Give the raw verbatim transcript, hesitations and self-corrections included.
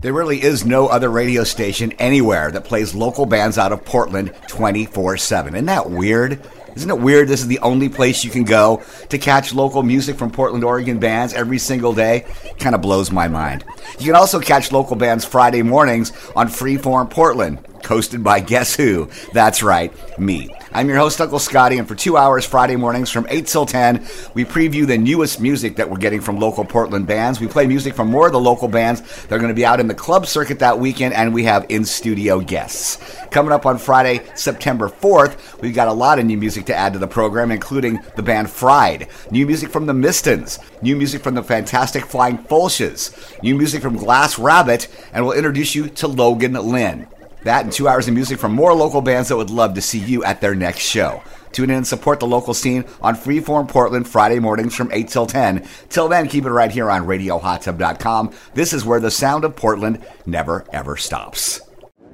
There really is no other radio station anywhere that plays local bands out of Portland twenty-four seven. Isn't that weird? Isn't it weird this is the only place you can go to catch local music from Portland, Oregon bands every single day? Kind of blows my mind. You can also catch local bands Friday mornings on Freeform Portland, hosted by guess who? That's right, me. I'm your host, Uncle Scotty, and for two hours Friday mornings from eight till ten, we preview the newest music that we're getting from local Portland bands. We play music from more of the local bands that are going to be out in the club circuit that weekend, and we have in-studio guests. Coming up on Friday, September fourth, we've got a lot of new music to add to the program, including the band Fried, new music from the Mistons, new music from the Fantastic Flying Fulches, new music from Glass Rabbit, and we'll introduce you to Logan Lynn. That and two hours of music from more local bands that would love to see you at their next show. Tune in and support the local scene on Freeform Portland Friday mornings from eight till ten. Till then, keep it right here on radio hot tub dot com. This is where the sound of Portland never, ever stops.